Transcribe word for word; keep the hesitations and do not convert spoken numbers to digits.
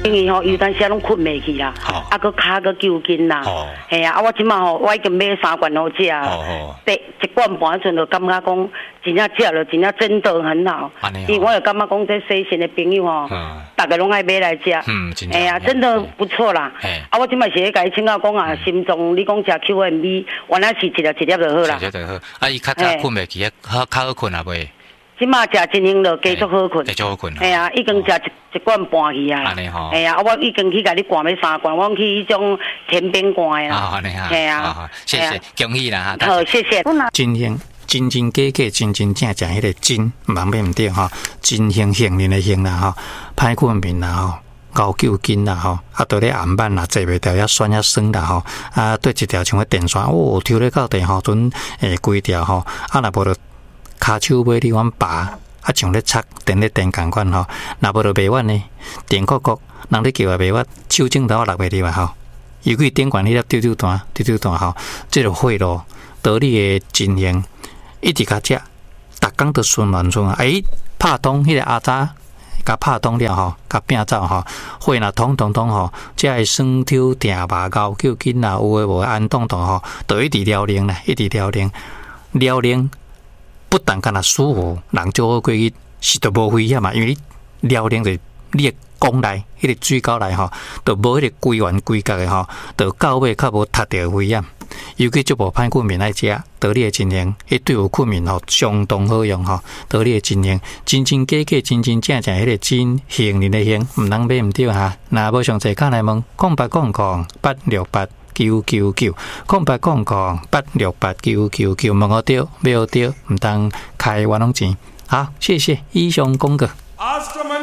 因为吼有当时拢困袂去啦，啊，佮骹佮揪筋啦，系啊，啊，我即马吼我已经买三罐好食啊，第一罐半阵就感觉讲真正食了，真正真的很好，因为我有感觉讲这细心的朋友吼，大家拢爱买来食，哎呀，真的不错啦，啊，我即马是咧甲伊请教讲啊，心脏你讲食 Q M B， 原来是一粒一粒就好啦， 一粒就好，啊，伊较早困袂去，较较好困啊袂。 即马食真行了，继续好困。 继续好困。 哎呀，已经食一一罐半去啊。 安尼吼。 哎呀，我已经去甲你灌要三罐，我去迄种田边灌的啦。 啊，安尼哈。 系啊。 谢谢，恭喜啦哈。好，谢谢。 真行，真真假假，真真正正，迄个真万变唔对吼，真行行人的行啦吼，歹困眠啦吼。高救筋啦吼，啊，对咧暗板啦，坐袂调遐酸遐酸啦吼，啊，对一条像个电线，哦，抽咧到地吼，阵诶规条吼，啊，若无就骹手尾你往拔，啊，像咧插电咧电共款吼，若无就袂稳呢，电壳壳，人咧叫也袂稳，手指头落袂入啊吼，尤其顶悬迄粒丢丢弹，丢丢弹吼，即个血路道理诶进行，一直甲食，逐工都顺乱顺啊，哎，拍通迄个阿早。甲拍通了吼，甲拼走吼，血若通通通吼，才会酸抽定麻高救筋啦，有诶无安动动吼，就一直疗龄啦，一直疗龄，疗龄不但干那舒服，人就好过去，是都无危险嘛，因为你疗龄就你诶宫内迄个水沟内吼，就无迄个规圆规格诶吼，就到尾较无踢着危险。尤其就无歹困眠来食，道理的真行，伊对有困眠吼相当好用吼。道理的真行，真真假假，真真正正，迄个真行人的行，毋通买毋对哈。若无详细，看来问，空八空空八六八九九九，空八空空八六八九九九，问我对，买好对，毋通开冤枉钱。好，谢谢以上公告。